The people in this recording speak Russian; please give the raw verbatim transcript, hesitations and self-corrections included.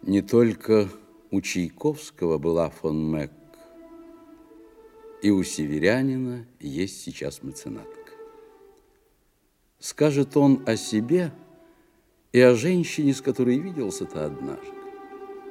Не только у Чайковского была фон Мек, и у северянина есть сейчас меценатка. Скажет он о себе и о женщине, с которой виделся-то однажды.